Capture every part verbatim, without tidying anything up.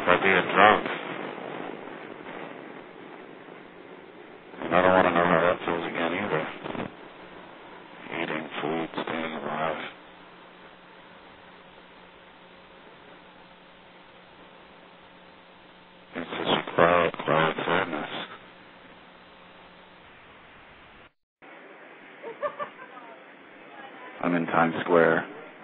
by being drunk. And I don't want to know how that feels again either. Eating food, staying alive. It's just a cloud, cloud sadness. I'm in Times Square.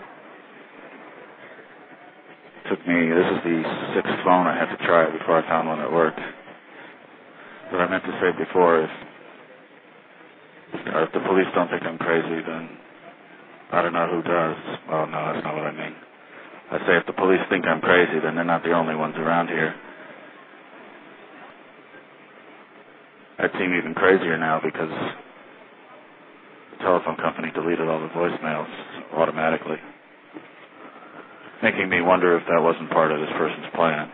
It took me, this is the sixth phone I had to try before I found one that worked. But I meant to say before, if, if the police don't think I'm crazy, then I don't know who does. Well, no, that's not what I mean. I say if the police think I'm crazy, then they're not the only ones around here. I'd seem even crazier now because the telephone company deleted all the voicemails automatically, making me wonder if that wasn't part of this person's plan.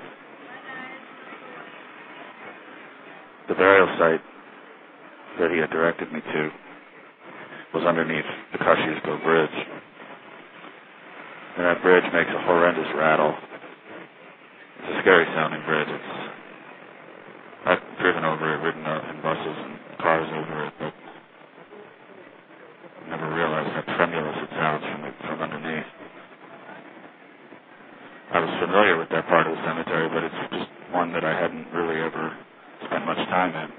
The burial site that he had directed me to was underneath the Kosciuszko Bridge. And that bridge makes a horrendous rattle. It's a scary sounding bridge. It's, I've driven over it, ridden in buses and cars over it, but I never realized how tremulous it sounds from, it, from underneath. I was familiar with that part of the cemetery, but it's just one that I hadn't really ever spent much time in.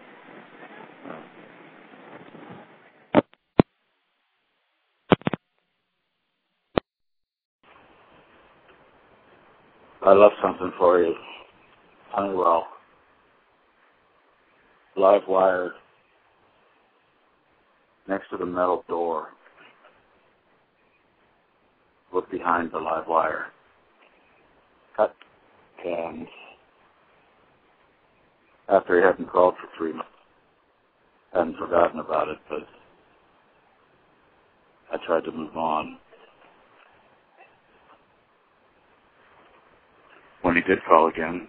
I left something for you. Honeywell. Live wire next to the metal door. Look behind the live wire. Cut. And after he hadn't called for three months, I hadn't forgotten about it, but I tried to move on. When he did call again,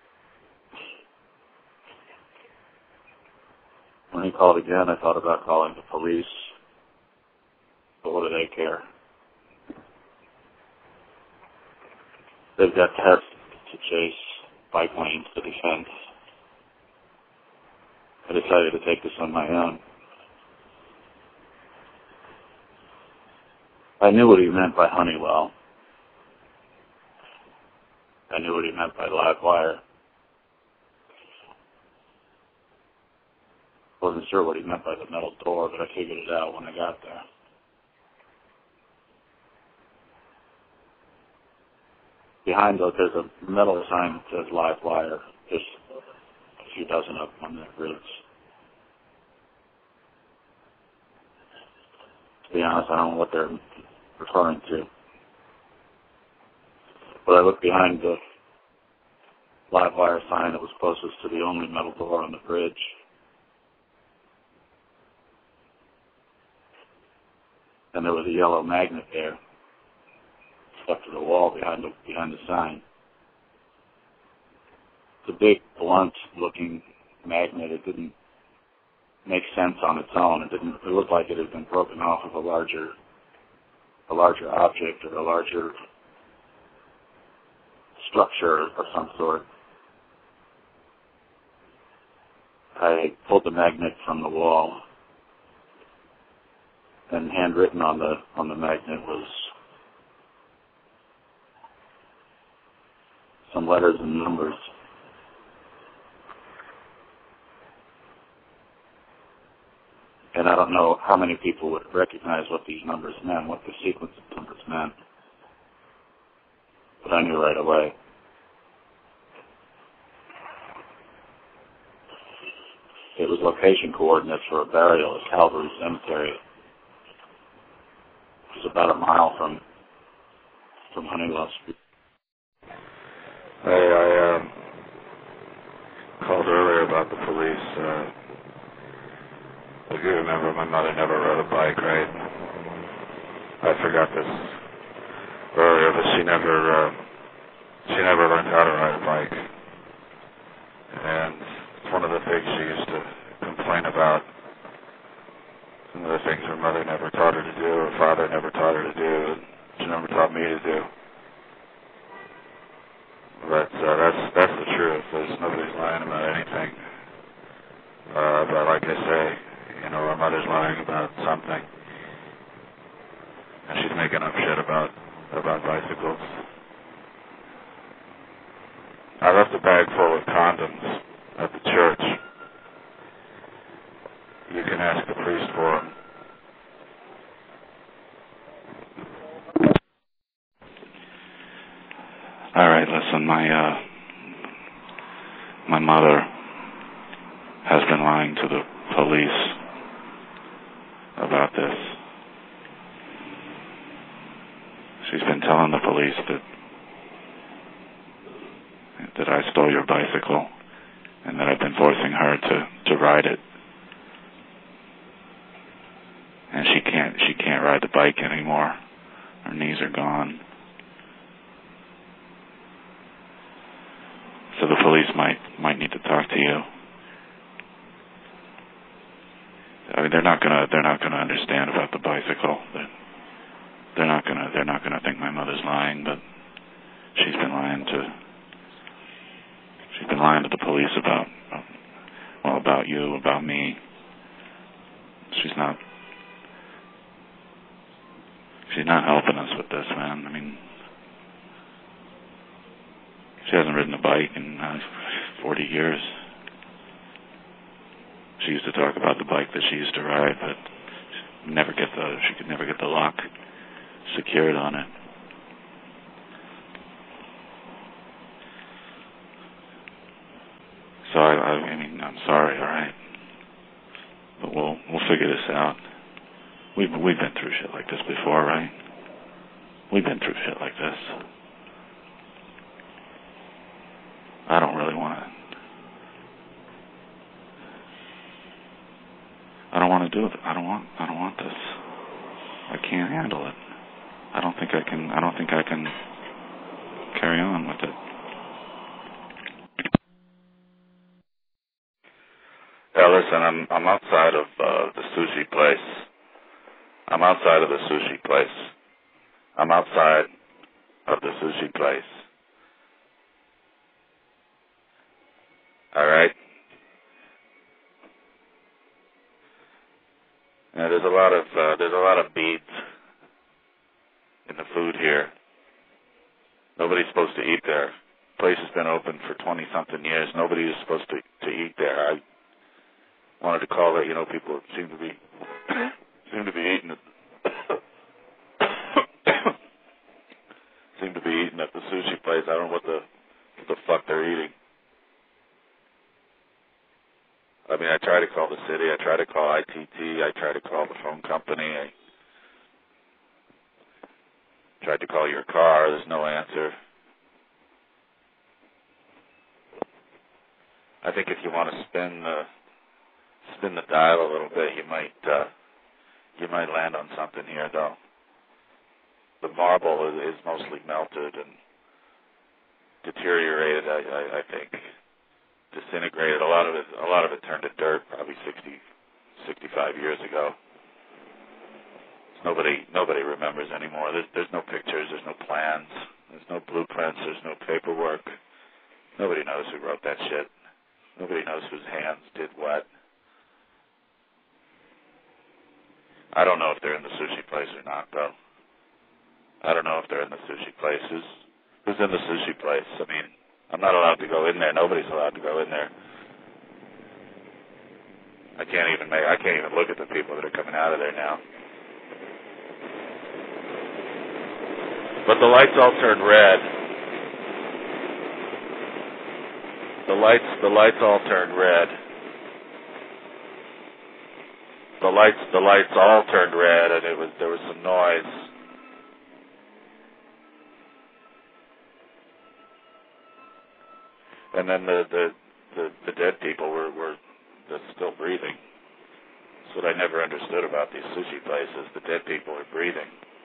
when he called again, I thought about calling the police, but what do they care? They've got tests to chase bike lanes to defense. I decided to take this on my own. I knew what he meant by Honeywell. I knew what he meant by live wire. Wasn't sure what he meant by the metal door, but I figured it out when I got there. Behind those, there's a metal sign that says live wire. There's a few dozen of them on that bridge. To be honest, I don't know what they're referring to. But I looked behind the live wire sign that was closest to the only metal door on the bridge. And there was a yellow magnet there, stuck to the wall behind the, behind the sign. It's a big, blunt-looking magnet. It didn't make sense on its own. It didn't. It looked like it had been broken off of a larger, a larger object or a larger structure of some sort. I pulled the magnet from the wall, and handwritten on the on the magnet was some letters and numbers. And I don't know how many people would recognize what these numbers meant, what the sequence of numbers meant. But I knew right away. It was location coordinates for a burial at Calvary Cemetery. It was about a mile from from Honeywell Street. Hey, I uh, called earlier about the police. Uh, if you remember, my mother never rode a bike, right? I forgot this earlier, but she never uh, she never learned how to ride a bike. And it's one of the things she used to complain about. Some of the things her mother never taught her to do, her father never taught her to do, she never taught me to do. But uh, that's left a bag full of condoms at the church. You can ask the priest for them. All right, listen, my uh, my mother has been lying to the police about this. She's been telling the police that that I stole your bicycle and that I've been forcing her to, to ride it. And she can't she can't ride the bike anymore. Her knees are gone. So the police might might need to talk to you. I mean, they're not gonna they're not gonna understand about the bicycle. They're, they're not gonna they're not gonna think my mother's lying, but she's been lying to she's been lying to the police about well about you, about me. She's not she's not helping us with this, man. I mean, she hasn't ridden a bike in uh, forty years. She used to talk about the bike that she used to ride, but never get the she could never get the lock secured on it. So I, I, I mean, I'm sorry, all right, but we'll we'll figure this out. We've we've been through shit like this before, right? We've been through shit like this. I don't really want to. I don't want to do it. I don't want. I don't want this. I can't handle it. I don't think I can. I don't think I can carry on with it. Yeah, listen. I'm I'm outside of uh, the sushi place. I'm outside of the sushi place. I'm outside of the sushi place. All right. Yeah, there's a lot of uh, there's a lot of beads in the food here. Nobody's supposed to eat there. The place has been open for twenty something years. Nobody is supposed to to eat there. I wanted to call it. You know, people seem to be seem to be eating it. seem to be eating at the sushi place. I don't know what the what the fuck they're eating. I mean, I try to call the city. I try to call I T T. I try to call the phone company. I tried to call your car. There's no answer. I think if you want to spin the spin the dial a little bit, you might uh, you might land on something here, though. The marble is, is mostly melted and deteriorated. I, I, I think. Disintegrated. A lot of it, a lot of it turned to dirt probably sixty, sixty-five years ago. Nobody, nobody remembers anymore. There's, there's no pictures. There's no plans. There's no blueprints. There's no paperwork. Nobody knows who wrote that shit. Nobody knows whose hands did what. I don't know if they're in the sushi place or not, though. I don't know if they're in the sushi place. Who's, who's in the sushi place? I mean, I'm not allowed to go in there. Nobody's allowed to go in there. I can't even make. I can't even look at the people that are coming out of there now. But the lights all turned red. The lights. The lights all turned red. The lights. The lights all turned red, and it was there was some noise. And then the, the, the, the dead people were, were still breathing. That's what I never understood about these sushi places. The dead people are breathing.